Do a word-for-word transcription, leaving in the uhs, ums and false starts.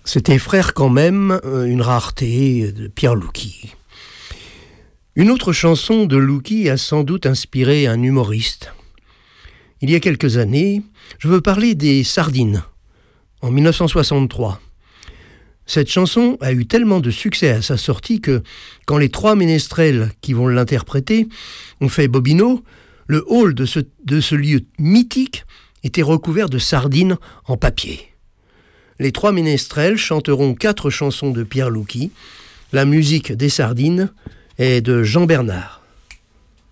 C'était Frère quand même, une rareté de Pierre Louki. Une autre chanson de Louki a sans doute inspiré un humoriste. Il y a quelques années, je veux parler des Sardines, en dix-neuf cent soixante-trois. Cette chanson a eu tellement de succès à sa sortie que, quand les trois ménestrels qui vont l'interpréter ont fait Bobino, le hall de ce, de ce lieu mythique était recouvert de sardines en papier. Les trois ménestrels chanteront quatre chansons de Pierre Louki. La musique des Sardines est de Jean Bernard.